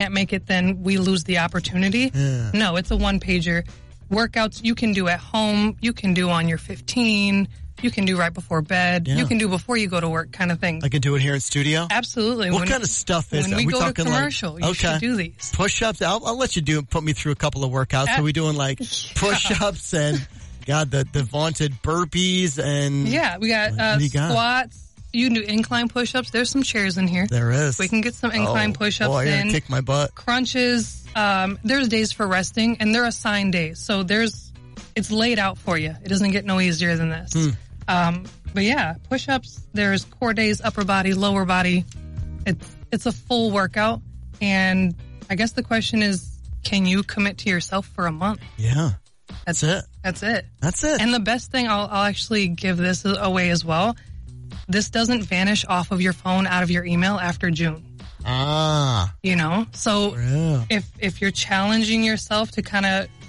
can't make it, then we lose the opportunity. Yeah. No, it's a one-pager. Workouts you can do at home. You can do on your 15. You can do right before bed. Yeah. You can do before you go to work kind of thing. I can do it here in studio? Absolutely. What kind of stuff is when that? we go to talking commercial, you should do these. Push-ups? I'll let you put me through a couple of workouts. So we're doing like push-ups and, God, the vaunted burpees and... Yeah, we got squats. You can do incline push-ups. There's some chairs in here. There is. We can get some incline push-ups boy, in. Kick my butt. Crunches. There's days for resting, and they're assigned days. So it's laid out for you. It doesn't get no easier than this. But yeah, push-ups. There's core days, upper body, lower body. It's a full workout. And I guess the question is, can you commit to yourself for a month? Yeah. That's it. That's it. That's it. And the best thing, I'll actually give this away as well. This doesn't vanish off of your phone, out of your email after June. Ah. You know? So Yeah. if you're challenging yourself to kind of